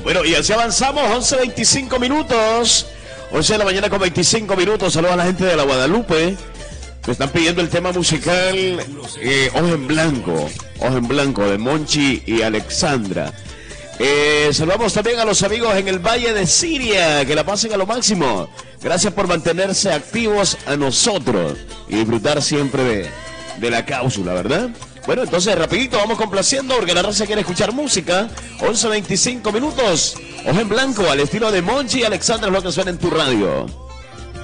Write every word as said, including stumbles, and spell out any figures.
Bueno, y así avanzamos, once veinticinco minutos. once de la mañana con veinticinco minutos. Saludos a la gente de la Guadalupe. Me están pidiendo el tema musical eh, Ojo en Blanco. Ojo en Blanco de Monchi y Alexandra. Eh, saludamos también a los amigos en el Valle de Siria. Que la pasen a lo máximo. Gracias por mantenerse activos a nosotros. Y disfrutar siempre de, de la cápsula, ¿verdad? Bueno, entonces rapidito vamos complaciendo porque la raza quiere escuchar música. once veinticinco minutos. Ojo en Blanco al estilo de Monchi y Alexandra es lo que suena en tu radio.